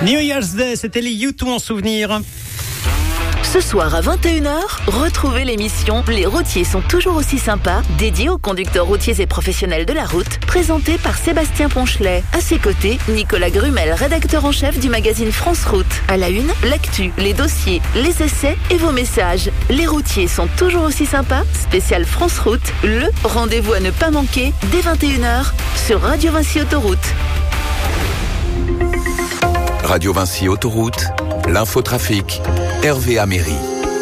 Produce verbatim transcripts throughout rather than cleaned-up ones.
New Year's Day, c'était les U deux en souvenir. Ce soir à vingt et une heures, retrouvez l'émission Les routiers sont toujours aussi sympas, dédiée aux conducteurs routiers et professionnels de la route, présentée par Sébastien Ponchelet. À ses côtés, Nicolas Grumel, rédacteur en chef du magazine France Route. À la une, l'actu, les dossiers, les essais et vos messages. Les routiers sont toujours aussi sympas, spécial France Route, le rendez-vous à ne pas manquer dès vingt et une heures sur Radio Vinci Autoroute. Radio Vinci Autoroute, l'infotrafic, Hervé Améry.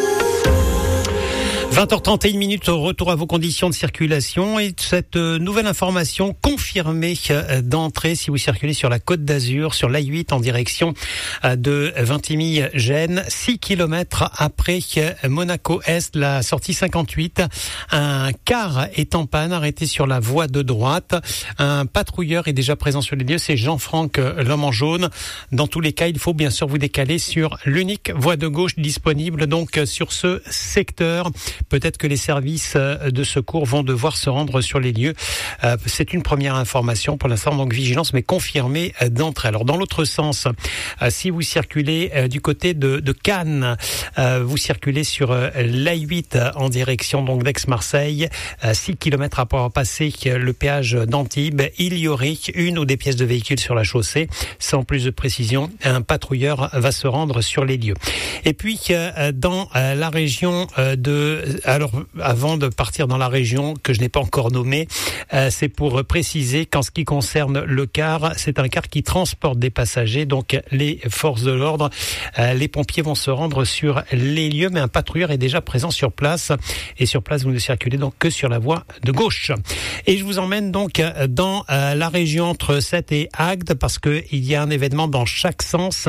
vingt heures trente et une minutes, retour à vos conditions de circulation et cette nouvelle information confirmée d'entrée si vous circulez sur la Côte d'Azur, sur l'A huit en direction de Vintimille-Gênes, six kilomètres après Monaco-Est, la sortie cinquante-huit. Un car est en panne, arrêté sur la voie de droite. Un patrouilleur est déjà présent sur les lieux, c'est Jean-Franck, l'homme en jaune. Dans tous les cas, il faut bien sûr vous décaler sur l'unique voie de gauche disponible donc sur ce secteur. Peut-être que les services de secours vont devoir se rendre sur les lieux. Euh, c'est une première information pour l'instant, donc vigilance, mais confirmée d'entrée. Alors dans l'autre sens, euh, si vous circulez euh, du côté de, de Cannes, euh, vous circulez sur euh, l'A huit en direction donc d'Aix-Marseille, euh, six kilomètres après avoir passé le péage d'Antibes, il y aurait une ou des pièces de véhicules sur la chaussée. Sans plus de précision, un patrouilleur va se rendre sur les lieux. Et puis euh, dans euh, la région euh, de Alors, avant de partir dans la région que je n'ai pas encore nommée, euh, c'est pour préciser qu'en ce qui concerne le car, c'est un car qui transporte des passagers, donc les forces de l'ordre, euh, les pompiers vont se rendre sur les lieux, mais un patrouilleur est déjà présent sur place, et sur place, vous ne circulez donc que sur la voie de gauche. Et je vous emmène donc dans euh, la région entre Sète et Agde, parce que il y a un événement dans chaque sens.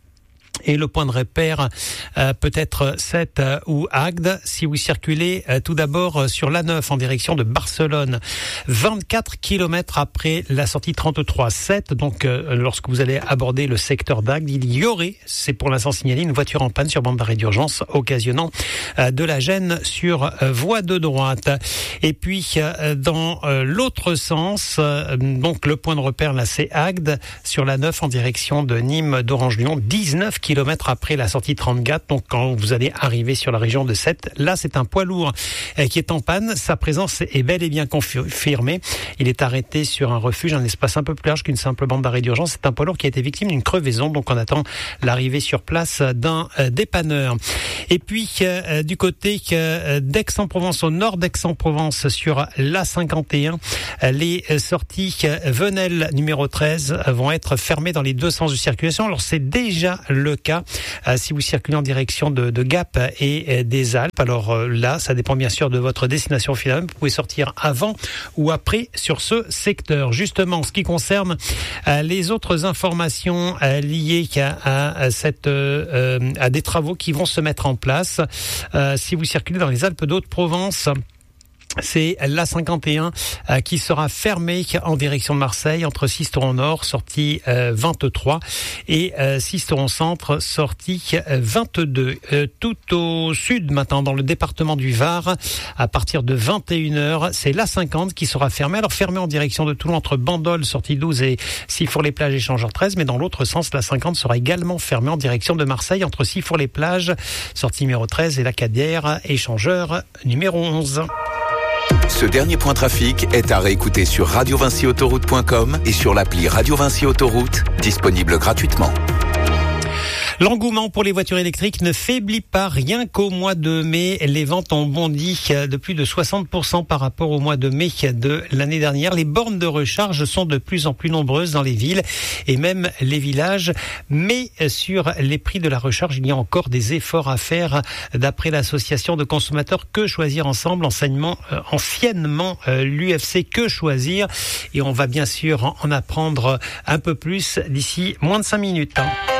Et le point de repère euh, peut être Sète euh, ou Agde. Si vous circulez euh, tout d'abord euh, sur l'A neuf en direction de Barcelone, vingt-quatre kilomètres après la sortie trente-trois Sète, donc euh, lorsque vous allez aborder le secteur d'Agde, il y aurait, c'est pour l'instant signalé, une voiture en panne sur bande d'arrêt d'urgence, occasionnant euh, de la gêne sur euh, voie de droite. Et puis euh, dans euh, l'autre sens, euh, donc le point de repère là c'est Agde, sur l'A neuf en direction de Nîmes d'Orange-Lyon, dix-neuf kilomètres après la sortie trente-quatre, donc quand vous allez arriver sur la région de Sète, là c'est un poids lourd euh, qui est en panne. Sa présence est bel et bien confirmée. Il est arrêté sur un refuge, un espace un peu plus large qu'une simple bande d'arrêt d'urgence. C'est un poids lourd qui a été victime d'une crevaison, donc on attend l'arrivée sur place d'un euh, dépanneur. Et puis euh, du côté euh, d'Aix-en-Provence, au nord d'Aix-en-Provence, sur l'A cinquante et un, euh, les euh, sorties euh, Venelle numéro treize euh, vont être fermées dans les deux sens de circulation. Alors c'est déjà le cas euh, si vous circulez en direction de, de Gap et euh, des Alpes. Alors euh, là, ça dépend bien sûr de votre destination finale. Vous pouvez sortir avant ou après sur ce secteur. Justement, en ce qui concerne euh, les autres informations euh, liées à, à, cette, euh, à des travaux qui vont se mettre en place, euh, si vous circulez dans les Alpes d'Haute-Provence, c'est l'A cinquante et un euh, qui sera fermée en direction de Marseille entre Sisteron Nord, sortie euh, vingt-trois, et euh, Sisteron Centre, sortie euh, vingt-deux. Euh, tout au sud maintenant, dans le département du Var, à partir de vingt et une heures, c'est l'A cinquante qui sera fermée. Alors fermée en direction de Toulon entre Bandol, sortie douze, et Sifour-les-Plages, échangeur treize, mais dans l'autre sens, l'A cinquante sera également fermée en direction de Marseille entre Sifour-les-Plages, sortie numéro treize, et la Cadière, échangeur numéro onze. Ce dernier point trafic est à réécouter sur radio vinci autoroute point com et sur l'appli Radio Vinci Autoroute, disponible gratuitement. L'engouement pour les voitures électriques ne faiblit pas, rien qu'au mois de mai. Les ventes ont bondi de plus de soixante pour cent par rapport au mois de mai de l'année dernière. Les bornes de recharge sont de plus en plus nombreuses dans les villes et même les villages. Mais sur les prix de la recharge, il y a encore des efforts à faire. D'après l'association de consommateurs Que Choisir Ensemble, enseignement, euh, anciennement euh, l'U F C Que Choisir. Et on va bien sûr en apprendre un peu plus d'ici moins de cinq minutes. Hein.